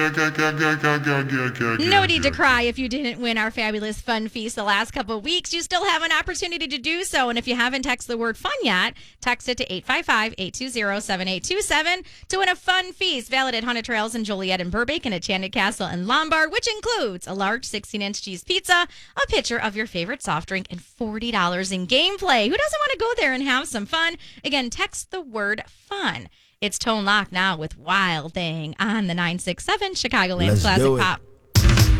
No need to cry if you didn't win our fabulous fun feast the last couple of weeks. You still have an opportunity to do so. And if you haven't texted the word fun yet, text it to 855-820-7827 to win a fun feast valid at Haunted Trails in Joliet and Burbank and Enchanted Castle in Lombard, which includes a large 16-inch cheese pizza, a pitcher of your favorite soft drink, and $40 in gameplay. Who doesn't want to go there and have some fun? Again, text the word fun. It's Tone Lock now with Wild Thing on the 967 Chicagoland Let's Classic do it. Pop.